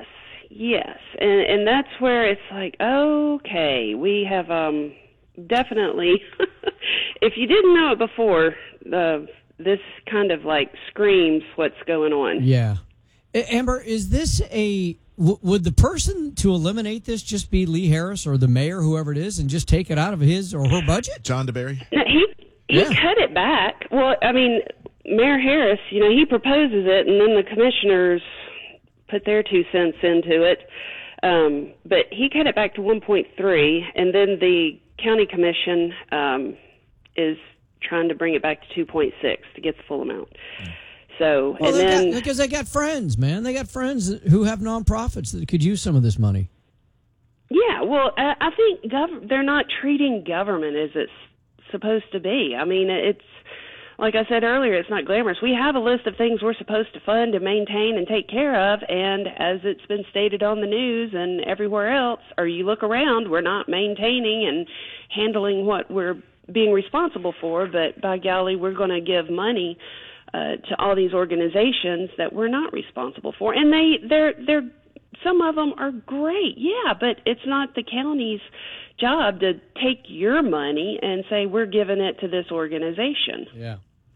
And that's where it's like, okay, we have definitely, if you didn't know it before, this kind of like screams what's going on. Yeah. Amber, is this would the person to eliminate this just be Lee Harris or the mayor, whoever it is, and just take it out of his or her budget? John DeBerry? No, he cut it back. Well, I mean, Mayor Harris, he proposes it, and then the commissioners put their 2 cents into it. But he cut it back to 1.3, and then the county commission is trying to bring it back to 2.6 to get the full amount. So, because they got friends, man. They got friends who have nonprofits that could use some of this money. Yeah, well, I think they're not treating government as it's supposed to be. I mean, it's like I said earlier, it's not glamorous. We have a list of things we're supposed to fund and maintain and take care of, and as it's been stated on the news and everywhere else, or you look around, we're not maintaining and handling what we're being responsible for, but by golly, we're going to give money to all these organizations that we're not responsible for. And they're some of them are great, yeah, but it's not the county's job to take your money and say we're giving it to this organization. Yeah.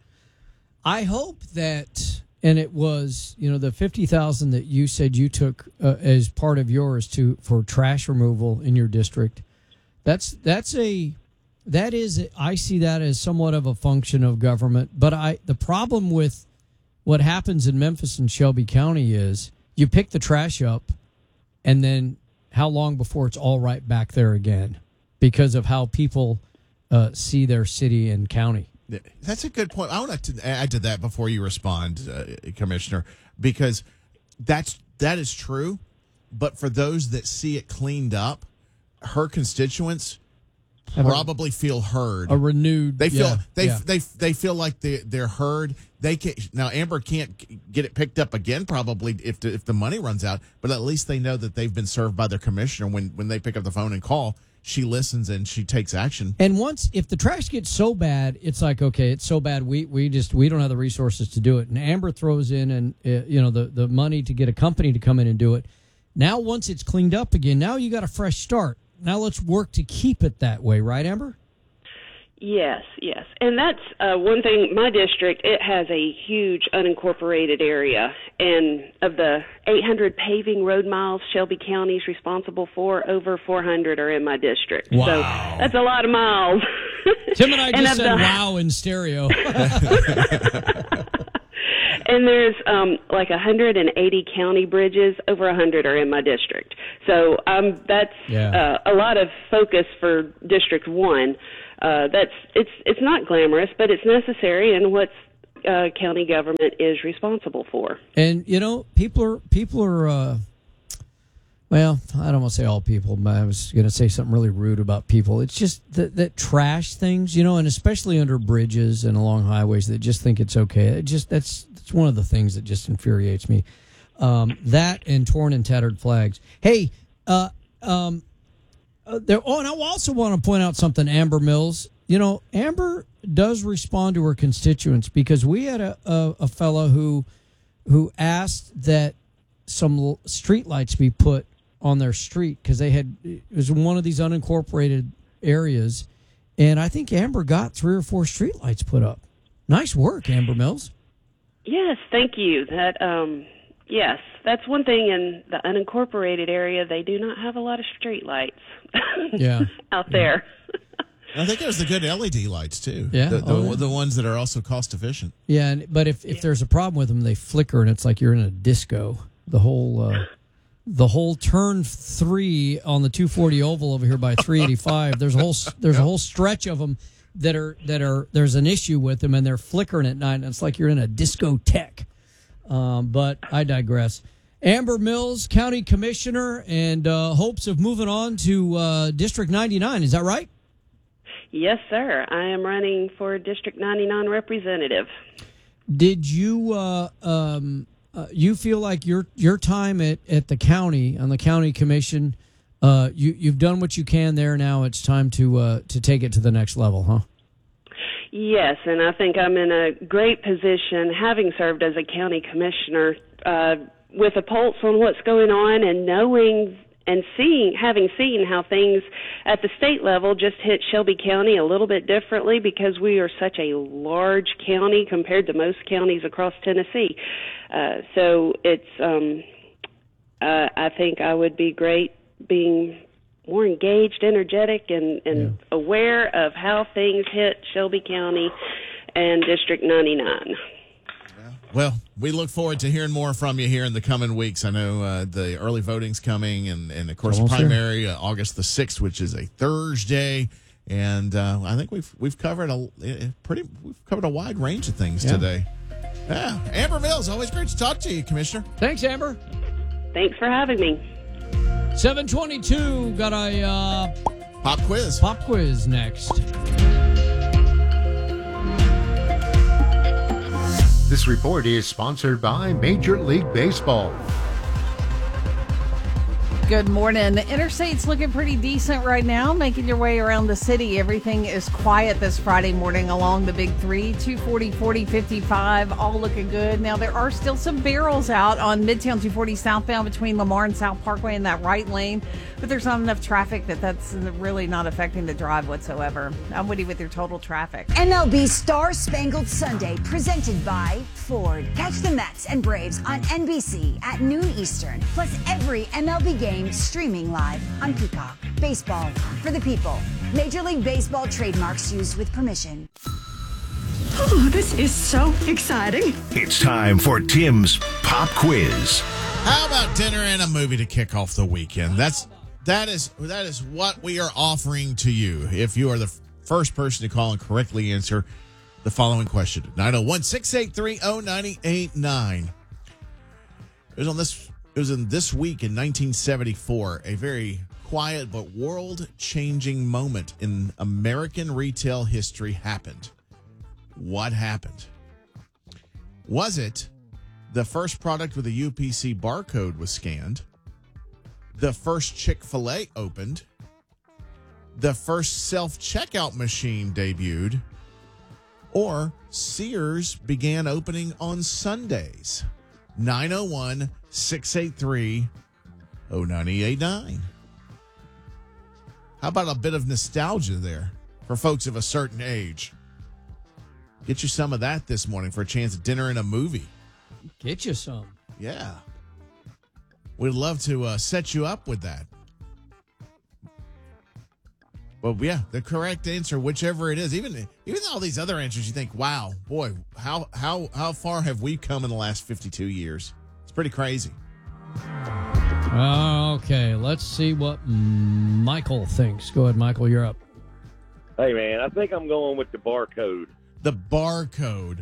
I hope that, and it was, the $50,000 that you said you took as part of yours for trash removal in your district. I see that as somewhat of a function of government. But the problem with what happens in Memphis and Shelby County is you pick the trash up, and then how long before it's all right back there again because of how people see their city and county. That's a good point. I want to add to that before you respond, Commissioner, because that is true. But for those that see it cleaned up, her constituents probably feel heard. A renewed. They feel they feel like they're heard. Now Amber can't get it picked up again probably if the money runs out, but at least they know that they've been served by their commissioner when they pick up the phone and call. She listens and she takes action. And if the trash gets so bad, it's like, okay, it's so bad we don't have the resources to do it. And Amber throws in and the money to get a company to come in and do it. Now once it's cleaned up again, now you got a fresh start. Now let's work to keep it that way, right, Amber? Yes, yes. And that's one thing. My district, it has a huge unincorporated area. And of the 800 paving road miles Shelby County is responsible for, over 400 are in my district. Wow. So that's a lot of miles. Tim and I just said wow in stereo. And there's like 180 county bridges. Over 100 are in my district. So that's a lot of focus for District 1. It's not glamorous, but it's necessary and what county government is responsible for. And people are. Well, I don't want to say all people, but I was going to say something really rude about people. It's just that trash things, and especially under bridges and along highways that just think it's okay. That's one of the things that just infuriates me. That and torn and tattered flags. Hey, and I also want to point out something, Amber Mills. Amber does respond to her constituents, because we had a fella who asked that some street lights be put on their street because it was one of these unincorporated areas, and I think Amber got 3 or 4 street lights put up. Nice work, Amber Mills. Yes, thank you. Yes, that's one thing in the unincorporated area. They do not have a lot of street lights out there. I think there's the good LED lights too. Yeah, the ones that are also cost efficient. Yeah, but if there's a problem with them, they flicker and it's like you're in a disco. The whole turn 3 on the 240 oval over here by 385. There's a whole stretch of them that are there's an issue with them, and they're flickering at night. And it's like you're in a discotheque. But I digress. Amber Mills, County Commissioner, and hopes of moving on to District 99. Is that right? Yes, sir. I am running for District 99 representative. Did you you feel like your time at the county, on the county commission, you've done what you can there? Now it's time to take it to the next level, huh? Yes, and I think I'm in a great position, having served as a county commissioner, with a pulse on what's going on, and knowing and having seen how things at the state level just hit Shelby County a little bit differently, because we are such a large county compared to most counties across Tennessee. So it's, I think I would be great being more engaged, energetic, and aware of how things hit Shelby County and District 99. Well, we look forward to hearing more from you here in the coming weeks. I know the early voting's coming, and of course, the primary August the 6th, which is a Thursday. And I think we've covered a wide range of things today. Yeah, Amber Mills, always great to talk to you, Commissioner. Thanks, Amber. Thanks for having me. 7:22. Got a pop quiz. Pop quiz next. This report is sponsored by Major League Baseball. Good morning. The interstate's looking pretty decent right now. Making your way around the city, everything is quiet this Friday morning along the big three. 240, 40, 55, all looking good. Now, there are still some barrels out on Midtown 240 southbound between Lamar and South Parkway in that right lane, but there's not enough traffic that's really not affecting the drive whatsoever. I'm Woody with your total traffic. MLB Star Spangled Sunday, presented by Ford. Catch the Mets and Braves on NBC at noon Eastern, plus every MLB game streaming live on Peacock. Baseball for the people. Major League Baseball trademarks used with permission. Oh, this is so exciting. It's time for Tim's Pop Quiz. How about dinner and a movie to kick off the weekend? That is what we are offering to you if you are the first person to call and correctly answer the following question. 901-683-0989. It was in this week in 1974, a very quiet but world-changing moment in American retail history happened. What happened? Was it the first product with a UPC barcode was scanned? The first Chick-fil-A opened? The first self-checkout machine debuted? Or Sears began opening on Sundays? 901-683-0989. How about a bit of nostalgia there? for folks of a certain age. Get you some of that this morning for a chance at dinner and a movie. Get you some. Yeah. We'd love to set you up with that. Well, yeah, the correct answer, whichever it is, even all these other answers, you think, wow, boy, how far have we come in the last 52 years? It's pretty crazy. Okay, let's see what Michael thinks. Go ahead, Michael, you're up. Hey, man, I think I'm going with the barcode. The barcode.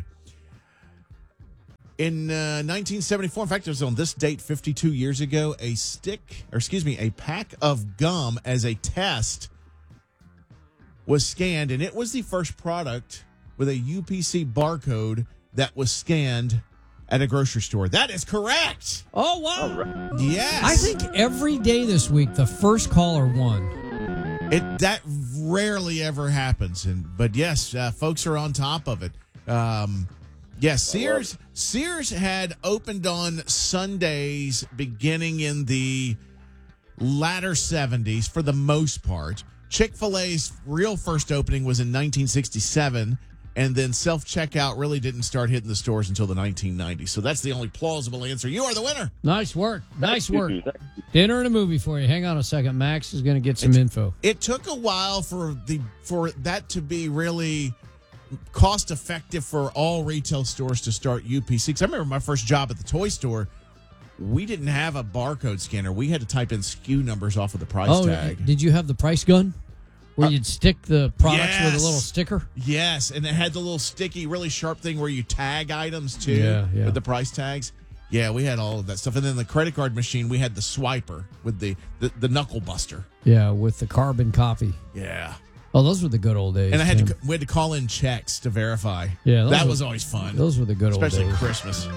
In 1974, in fact, it was on this date 52 years ago, a pack of gum as a test was scanned, and it was the first product with a UPC barcode that was scanned at a grocery store. That is correct. Oh, wow. Right. Yes. I think every day this week, the first caller won. That rarely ever happens, but yes, folks are on top of it. Yes, Sears had opened on Sundays beginning in the latter 70s for the most part. Chick-fil-A's real first opening was in 1967, and then self-checkout really didn't start hitting the stores until the 1990s. So that's the only plausible answer. You are the winner. Nice work. Nice work. Dinner and a movie for you. Hang on a second. Max is going to get some info. It took a while for that to be really cost effective for all retail stores to start UPC. Because I remember my first job at the toy store, we didn't have a barcode scanner. We had to type in SKU numbers off of the price tag. Did you have the price gun where you'd stick the products with a little sticker? Yes, and it had the little sticky, really sharp thing where you tag items too with the price tags. Yeah, we had all of that stuff. And then the credit card machine, we had the swiper with the knuckle buster. Yeah, with the carbon copy. Yeah. Oh, those were the good old days. And we had to call in checks to verify. Yeah, that was always fun. Those were the good old days. Especially Christmas.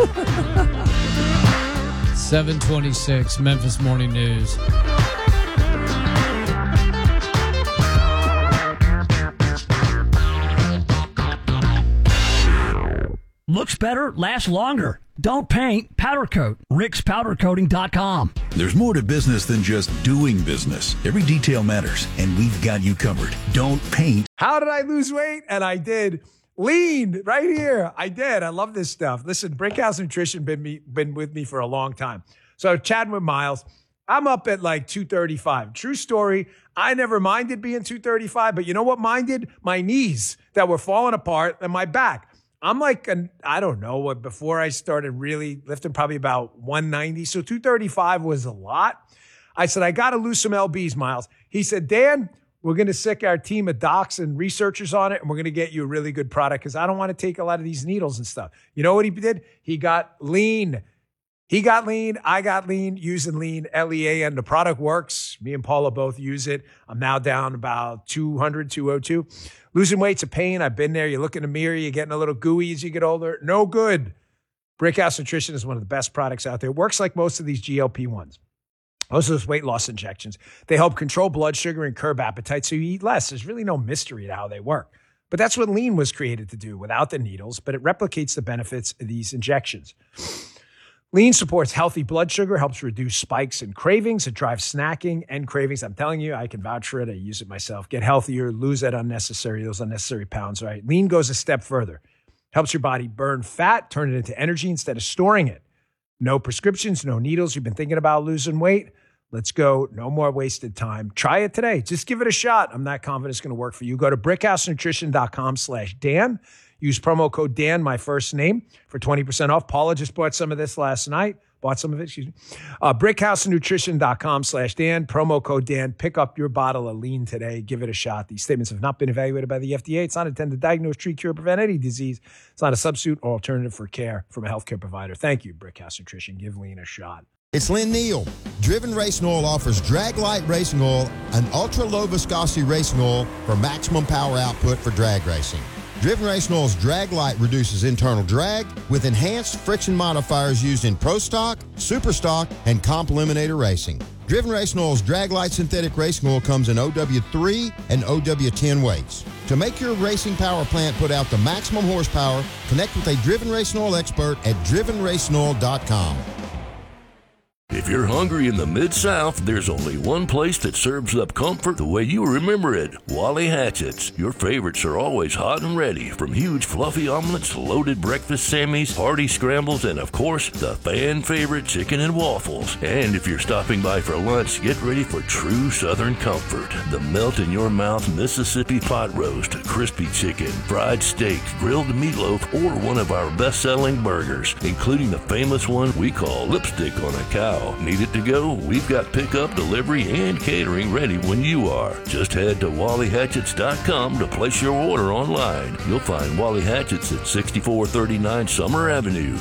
7:26, Memphis Morning News. Looks better, lasts longer. Don't paint, powder coat. RicksPowderCoating.com. There's more to business than just doing business. Every detail matters, and we've got you covered. Don't paint. How did I lose weight? And I did. Lean right here. I did. I love this stuff. Listen, Brickhouse Nutrition been with me for a long time. So chatting with Miles, I'm up at like 235. True story. I never minded being 235, but you know what minded? My knees that were falling apart and my back. I'm like, I don't know, before I started really lifting, probably about 190. So 235 was a lot. I said, I got to lose some LBs, Miles. He said, Dan, we're going to sick our team of docs and researchers on it, and we're going to get you a really good product because I don't want to take a lot of these needles and stuff. You know what he did? He got lean. He got lean. I got lean, using lean, LEAN. The product works. Me and Paula both use it. I'm now down about 200, 202. Losing weight's a pain. I've been there. You look in the mirror, you're getting a little gooey as you get older. No good. Brickhouse Nutrition is one of the best products out there. It works like most of these GLP-1s. Most of those weight loss injections. They help control blood sugar and curb appetite so you eat less. There's really no mystery to how they work. But that's what lean was created to do without the needles, but it replicates the benefits of these injections. Lean supports healthy blood sugar, helps reduce spikes and cravings. It drives snacking and cravings. I'm telling you, I can vouch for it. I use it myself. Get healthier, lose those unnecessary pounds, right? Lean goes a step further. Helps your body burn fat, turn it into energy instead of storing it. No prescriptions, no needles. You've been thinking about losing weight? Let's go. No more wasted time. Try it today. Just give it a shot. I'm not confident it's going to work for you. Go to brickhousenutrition.com/Dan. Use promo code Dan, my first name, for 20% off. Paula just bought some of this last night. brickhousenutrition.com/Dan. Promo code Dan. Pick up your bottle of lean today. Give it a shot. These statements have not been evaluated by the FDA. It's not intended to diagnose, treat, cure, or prevent any disease. It's not a substitute or alternative for care from a healthcare provider. Thank you, Brickhouse Nutrition. Give lean a shot. It's Lynn Neal. Driven Racing Oil offers Drag Light Racing Oil, an ultra-low viscosity racing oil for maximum power output for drag racing. Driven Racing Oil's Drag Light reduces internal drag with enhanced friction modifiers used in Pro Stock, Super Stock, and Comp Eliminator racing. Driven Racing Oil's Drag Light synthetic racing oil comes in OW3 and OW10 weights. To make your racing power plant put out the maximum horsepower, connect with a Driven Racing Oil expert at drivenracingoil.com. If you're hungry in the Mid-South, there's only one place that serves up comfort the way you remember it. Wally Hatchett's. Your favorites are always hot and ready, from huge fluffy omelets, loaded breakfast sammies, hearty scrambles, and of course, the fan favorite chicken and waffles. And if you're stopping by for lunch, get ready for true Southern comfort. The melt-in-your-mouth Mississippi pot roast, crispy chicken, fried steak, grilled meatloaf, or one of our best-selling burgers, including the famous one we call lipstick on a cow. Need it to go? We've got pickup, delivery, and catering ready when you are. Just head to WallyHatchets.com to place your order online. You'll find Wally Hatchets at 6439 Summer Avenue.